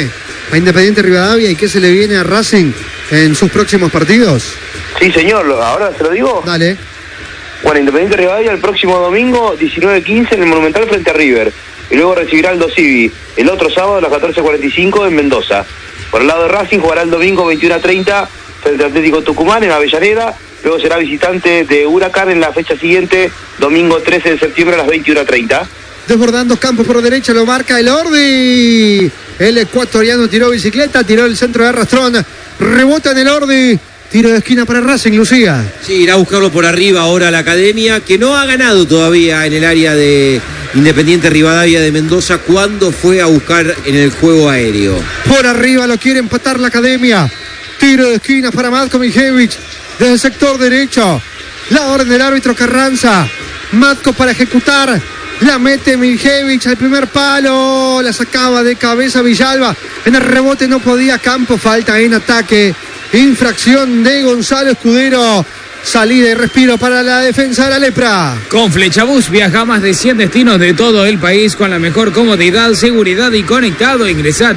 [SPEAKER 2] a Independiente Rivadavia y qué se le viene a Racing en sus próximos partidos?
[SPEAKER 5] Sí, señor, ahora se lo digo.
[SPEAKER 2] Dale.
[SPEAKER 5] Bueno, Independiente Rivadavia el próximo domingo, 19:15 en el Monumental frente a River. Y luego recibirá Aldo Civi el otro sábado a las 14:45 en Mendoza. Por el lado de Racing jugará el domingo 21:30 frente al Atlético Tucumán en Avellaneda. Luego será visitante de Huracán en la fecha siguiente, domingo 13 de septiembre a las 21:30.
[SPEAKER 2] Desbordando Campos por derecha, lo marca el Ordi. El ecuatoriano tiró bicicleta, tiró el centro de arrastrón. Rebota en el Ordi. Tiro de esquina para Racing, Lucía.
[SPEAKER 4] Sí, irá a buscarlo por arriba ahora la Academia, que no ha ganado todavía en el área de Independiente Rivadavia de Mendoza cuando fue a buscar en el juego aéreo.
[SPEAKER 2] Por arriba lo quiere empatar la Academia. Tiro de esquina para Matko Mijevich desde el sector derecho. La orden del árbitro Carranza. Matko para ejecutar. La mete Mijevich al primer palo. La sacaba de cabeza Villalba. En el rebote no podía Campos. Falta en ataque. Infracción de Gonzalo Escudero. Salida y respiro para la defensa de la Lepra.
[SPEAKER 1] Con Flechabús viaja a más de 100 destinos de todo el país con la mejor comodidad, seguridad y conectado. Ingresá a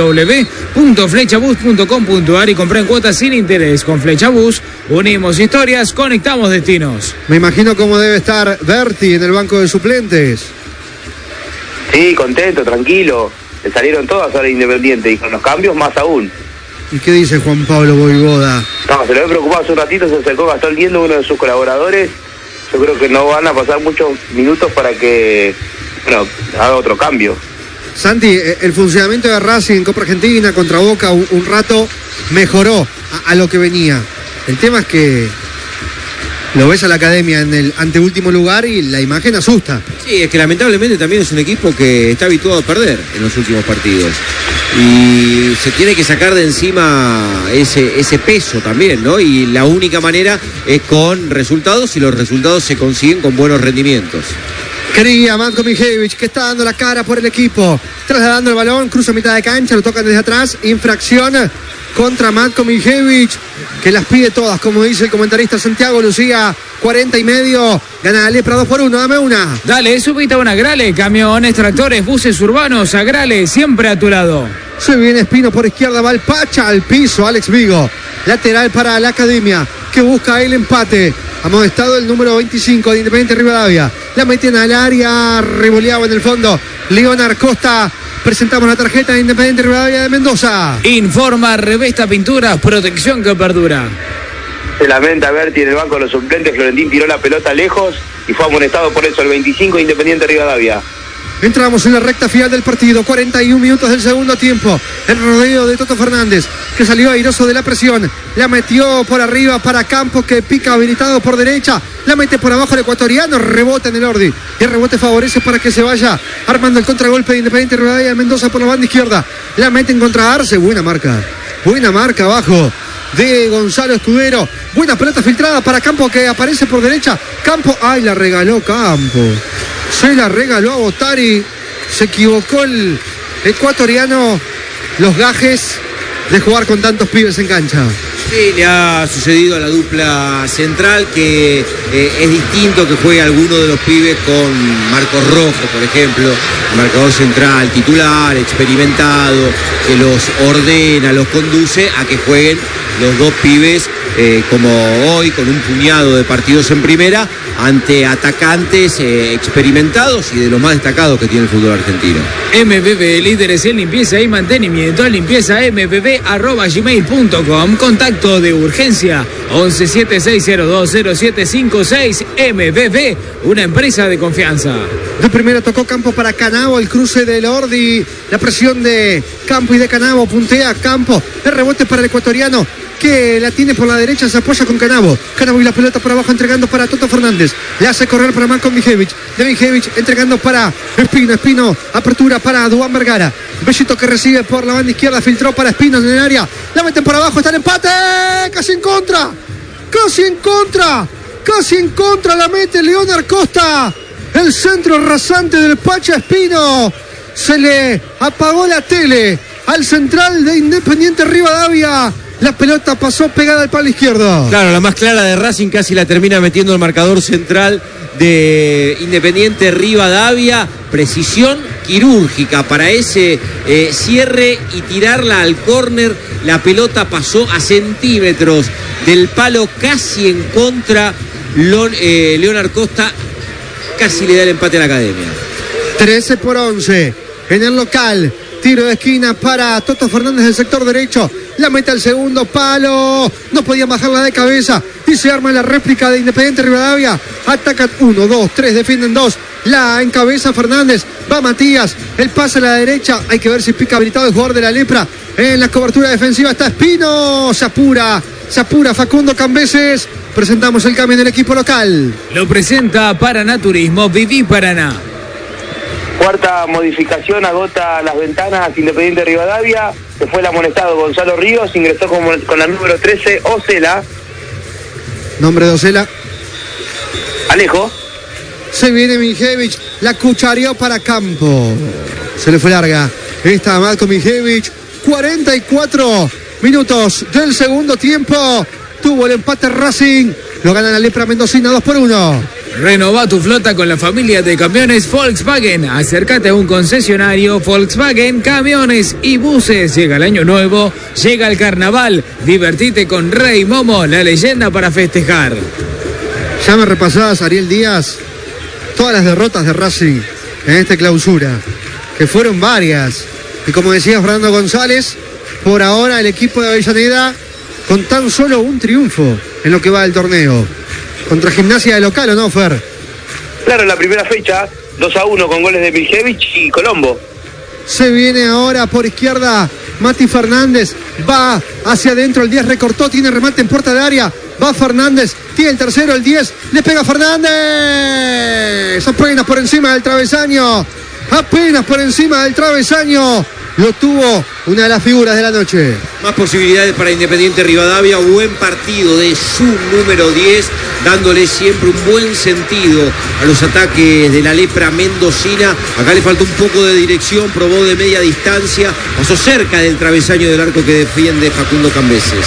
[SPEAKER 1] www.flechabus.com.ar y comprá en cuotas sin interés. Con Flechabús unimos historias, conectamos destinos.
[SPEAKER 2] Me imagino cómo debe estar Berti en el banco de suplentes.
[SPEAKER 5] Sí, contento, tranquilo. Le salieron todas ahora Independiente y con los cambios más aún.
[SPEAKER 2] ¿Y qué dice Juan Pablo Boivoda?
[SPEAKER 5] No, se lo había preocupado hace un ratito, se acercó Gastón Liendo, uno de sus colaboradores. Yo creo que no van a pasar muchos minutos para que, bueno, haga otro cambio.
[SPEAKER 2] Santi, el funcionamiento de Racing en Copa Argentina contra Boca un rato mejoró a lo que venía. El tema es que lo ves a la Academia en el anteúltimo lugar y la imagen asusta.
[SPEAKER 4] Sí, es que lamentablemente también es un equipo que está habituado a perder en los últimos partidos. Y se tiene que sacar de encima ese peso también, ¿no? Y la única manera es con resultados, y los resultados se consiguen con buenos rendimientos.
[SPEAKER 2] Quería Matko Mijevich, que está dando la cara por el equipo, trasladando el balón, cruza mitad de cancha, lo tocan desde atrás, infracción contra Matko Mijevich, que las pide todas, como dice el comentarista Santiago Lucía. 40:30, gana la Lepra 2-1, dame una.
[SPEAKER 1] Dale, subite a una Agrale, camiones, tractores, buses urbanos, Agrale, siempre a tu lado.
[SPEAKER 2] Se viene Espino por izquierda, va el Pacha al piso, Alex Vigo. Lateral para la Academia, que busca el empate. Amonestado el número 25 de Independiente Rivadavia. La meten al área, revoleaba en el fondo Leonard Costa. Presentamos la tarjeta de Independiente Rivadavia de Mendoza.
[SPEAKER 1] Informa Revesta Pinturas, protección que perdura.
[SPEAKER 5] Se lamenta Berti en el banco de los suplentes. Florentín tiró la pelota lejos y fue amonestado por eso el 25 de Independiente Rivadavia.
[SPEAKER 2] Entramos en la recta final del partido, 41 minutos del segundo tiempo. El rodeo de Toto Fernández, que salió airoso de la presión. La metió por arriba para Campos, que pica habilitado por derecha. La mete por abajo el ecuatoriano, rebota en el Ordi. Y el rebote favorece para que se vaya armando el contragolpe de Independiente Rivadavia de Mendoza por la banda izquierda. La mete en contra Arce, buena marca abajo de Gonzalo Escudero. Buena pelota filtrada para Campos, que aparece por derecha. Campos, ay, la regaló Campos. Se la regaló a Botari. Se equivocó el ecuatoriano. Los gajes de jugar con tantos pibes en cancha.
[SPEAKER 4] Sí, le ha sucedido a la dupla central, que es distinto que juegue alguno de los pibes con Marcos Rojo, por ejemplo, marcador central, titular, experimentado, que los ordena, los conduce, a que jueguen los dos pibes como hoy, con un puñado de partidos en primera, ante atacantes experimentados y de los más destacados que tiene el fútbol argentino.
[SPEAKER 1] MBB, líderes en limpieza y mantenimiento. Limpieza mbb@gmail.com. Contacto de urgencia 1176020756. MBB, una empresa de confianza.
[SPEAKER 2] De primera tocó Campo para Canavo, el cruce del Ordi, la presión de Campo y de Canavo, puntea Campo, el rebote para el ecuatoriano, que la tiene por la derecha, se apoya con Canavo y la pelota por abajo, entregando para Toto Fernández, le hace correr para Matko Mijevich, de Mijevich entregando para Espino, apertura para Duan Vergara, Bellito que recibe por la banda izquierda, filtró para Espino en el área, la meten por abajo, está el empate, casi en contra, la mete Leonard Costa, el centro rasante del Pacha Espino, se le apagó la tele al central de Independiente Rivadavia. La pelota pasó pegada al palo izquierdo.
[SPEAKER 4] Claro, la más clara de Racing casi la termina metiendo el marcador central de Independiente Rivadavia. Precisión quirúrgica para ese cierre y tirarla al córner. La pelota pasó a centímetros del palo, casi en contra. Leonard Costa casi le da el empate a la Academia.
[SPEAKER 2] 13-11 en el local. Tiro de esquina para Toto Fernández del sector derecho. La mete al segundo palo. No podía bajarla de cabeza. Y se arma la réplica de Independiente Rivadavia. Atacan 1, 2, 3, defienden 2. La encabeza Fernández. Va Matías. El pase a la derecha. Hay que ver si pica habilitado el jugador de la Lepra. En la cobertura defensiva está Espino. Se apura Facundo Cambeses. Presentamos el cambio en el equipo local.
[SPEAKER 1] Lo presenta Paraná Turismo. Viví Paraná.
[SPEAKER 5] Cuarta modificación, agota las ventanas Independiente Rivadavia. Se fue el amonestado Gonzalo Ríos, ingresó con la número 13, Ocela.
[SPEAKER 2] Nombre de Ocela.
[SPEAKER 5] Alejo.
[SPEAKER 2] Se viene Mijevich, la cuchareó para Campo. Se le fue larga. Está Marco Mijevich. 44 minutos del segundo tiempo. Tuvo el empate Racing. Lo gana la Lepra Mendocina 2-1.
[SPEAKER 1] Renova tu flota con la familia de camiones Volkswagen. Acércate a un concesionario Volkswagen, camiones y buses. Llega el año nuevo, llega el carnaval. Divertite con Rey Momo, la leyenda para festejar.
[SPEAKER 2] Ya me repasabas, Ariel Díaz, todas las derrotas de Racing en esta clausura, que fueron varias. Y como decía Fernando González, por ahora el equipo de Avellaneda con tan solo un triunfo en lo que va del torneo. Contra Gimnasia de local, ¿o no, Fer?
[SPEAKER 5] Claro, en la primera fecha, 2-1 con goles de Mijevich y Colombo.
[SPEAKER 2] Se viene ahora por izquierda Mati Fernández. Va hacia adentro, el 10 recortó, tiene remate en puerta de área. Va Fernández, tiene el tercero, el 10. Le pega Fernández. Apenas por encima del travesaño. Apenas por encima del travesaño. Lo tuvo una de las figuras de la noche.
[SPEAKER 4] Más posibilidades para Independiente Rivadavia. Buen partido de su número 10, dándole siempre un buen sentido a los ataques de la Lepra Mendocina. Acá le faltó un poco de dirección, probó de media distancia, pasó cerca del travesaño del arco que defiende Facundo Cambeses.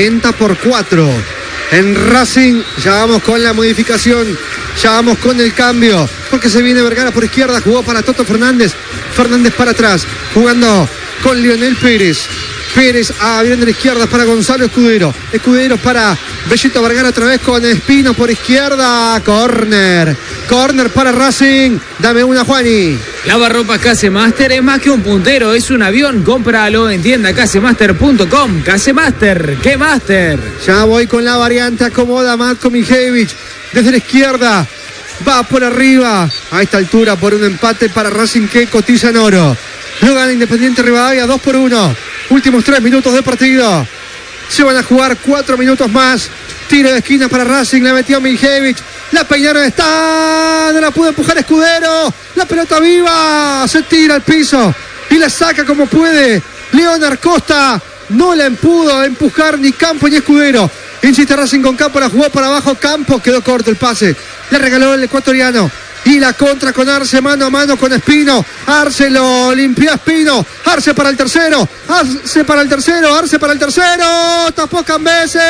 [SPEAKER 2] 40-4 en Racing. Ya vamos con la modificación, ya vamos con el cambio, porque se viene Vergara por izquierda, jugó para Toto Fernández. Fernández para atrás, jugando con Lionel Pérez. Pérez abriendo la izquierda para Gonzalo Escudero. Escudero para Bellito Vergara otra vez con Espino por izquierda. Corner para Racing. Dame una, Juani.
[SPEAKER 1] Lavarropas Casemaster es más que un puntero, es un avión. Cómpralo en tienda casemaster.com. Casemaster, ¿qué master?
[SPEAKER 2] Ya voy con la variante, acomoda Matko Mijevich desde la izquierda. Va por arriba, a esta altura por un empate para Racing que cotiza en oro. Lo gana Independiente Rivadavia 2-1. Últimos 3 minutos de partido. Se van a jugar 4 minutos más. Tiro de esquina para Racing, la metió Mijevich. La peinaron, está, no la pudo empujar Escudero. La pelota viva, se tira al piso y la saca como puede. Leonard Costa no la pudo empujar ni Campo ni Escudero. Insiste Racing con Campo, la jugó para abajo Campo, quedó corto el pase. Le regaló el ecuatoriano. Y la contra con Arce, mano a mano con Espino. Arce lo limpió Espino. Arce para el tercero. Arce para el tercero. Arce para el tercero. Tapó Cambeses.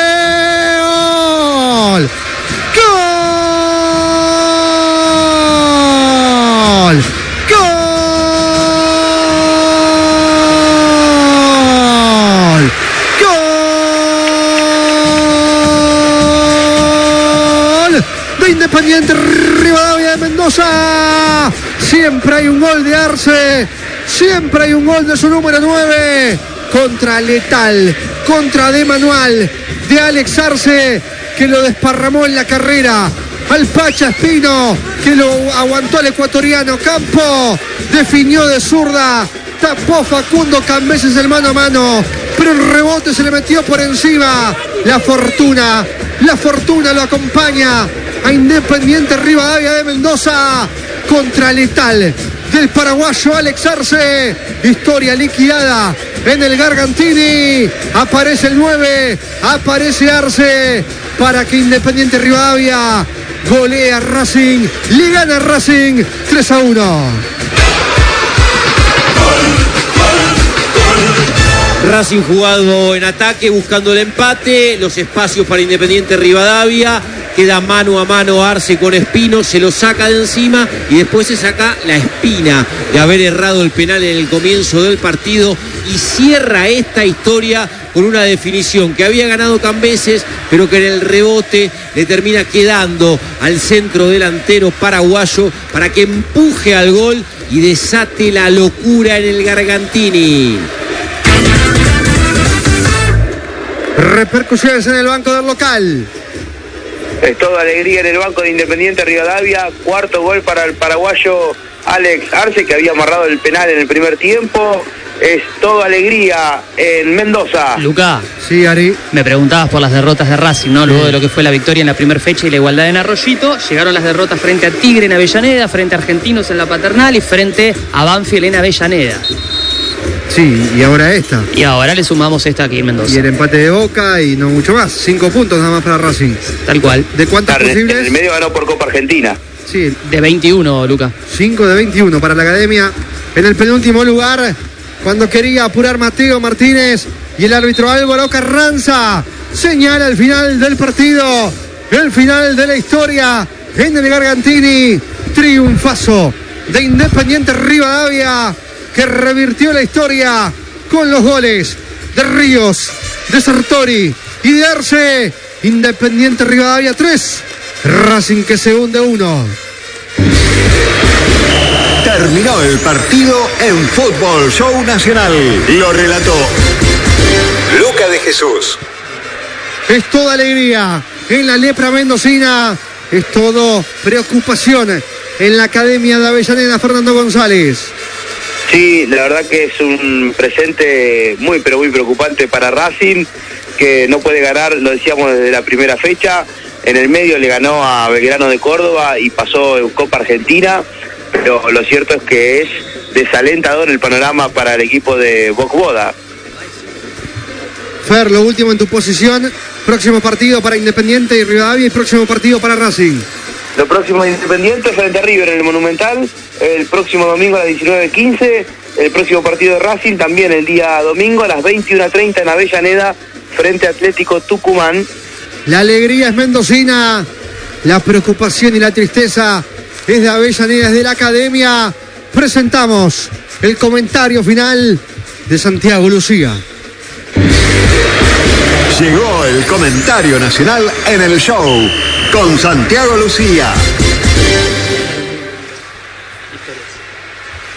[SPEAKER 2] ¡Gol! ¡Gol! ¡Gol! ¡Gol! De Independiente Rivadavia de Mendoza. Siempre hay un gol de Arce. Siempre hay un gol de su número 9. Contra Letal. Contra de Manual. De Alex Arce, que lo desparramó en la carrera. Al Pacha Espino, que lo aguantó el ecuatoriano. Campo definió de zurda. Tapó Facundo Cambeses el mano a mano. Pero el rebote se le metió por encima. La fortuna lo acompaña a Independiente Rivadavia de Mendoza contra Letal del paraguayo Alex Arce. Historia liquidada en el Gargantini. Aparece el 9, aparece Arce para que Independiente Rivadavia golea a Racing, le gana a Racing 3-1.
[SPEAKER 4] Racing jugado en ataque, buscando el empate, los espacios para Independiente Rivadavia, queda mano a mano Arce con Espino, se lo saca de encima y después se saca la espina de haber errado el penal en el comienzo del partido y cierra esta historia con una definición que había ganado Cambeses, pero que en el rebote le termina quedando al centro delantero paraguayo para que empuje al gol y desate la locura en el Gargantini.
[SPEAKER 2] Repercusiones en el banco del local.
[SPEAKER 5] Es toda alegría en el banco de Independiente Rivadavia. Cuarto gol para el paraguayo Alex Arce, que había amarrado el penal en el primer tiempo. Es toda alegría en Mendoza.
[SPEAKER 3] Luca,
[SPEAKER 2] Sí, Ari.
[SPEAKER 3] me preguntabas por las derrotas de Racing, ¿no? Luego de lo que fue la victoria en la primera fecha y la igualdad en Arroyito, llegaron las derrotas frente a Tigre en Avellaneda, frente a Argentinos en la Paternal y frente a Banfield en Avellaneda.
[SPEAKER 2] Sí, y ahora esta.
[SPEAKER 3] Y ahora le sumamos esta aquí en Mendoza.
[SPEAKER 2] Y el empate de Boca y no mucho más. 5 puntos nada más para Racing.
[SPEAKER 3] Tal cual.
[SPEAKER 2] ¿De cuántas
[SPEAKER 5] En el
[SPEAKER 2] posibles?
[SPEAKER 5] medio ganó por Copa Argentina.
[SPEAKER 2] Sí,
[SPEAKER 3] De 21, Luca.
[SPEAKER 2] 5 de 21 para la Academia. En el penúltimo lugar, cuando quería apurar Mateo Martínez y el árbitro Álvaro Carranza señala el final del partido, el final de la historia en el Gargantini. Triunfazo de Independiente Rivadavia, que revirtió la historia con los goles de Ríos, de Sartori y de Arce. Independiente Rivadavia 3, Racing que se hunde 1.
[SPEAKER 6] Terminó el partido en Fútbol Show Nacional. Lo relató Luca de Jesús.
[SPEAKER 2] Es toda alegría en la lepra mendocina, es todo preocupación en la Academia de Avellaneda. Fernando González.
[SPEAKER 5] Sí, la verdad que es un presente muy pero muy preocupante para Racing, que no puede ganar, lo decíamos desde la primera fecha. En el medio le ganó a Belgrano de Córdoba y pasó en Copa Argentina, pero lo cierto es que es desalentador el panorama para el equipo de Bocboda.
[SPEAKER 2] Fer, lo último en tu posición. Próximo partido para Independiente y Rivadavia y próximo partido para Racing.
[SPEAKER 5] Lo próximo de Independiente frente a River en el Monumental, el próximo domingo a las 19:15. El próximo partido de Racing también el día domingo a las 21:30 en Avellaneda frente a Atlético Tucumán.
[SPEAKER 2] La alegría es mendocina, la preocupación y la tristeza es de Avellaneda, es de la Academia. Presentamos el comentario final de Santiago Lucía.
[SPEAKER 6] Llegó el comentario nacional en el show con Santiago Lucía.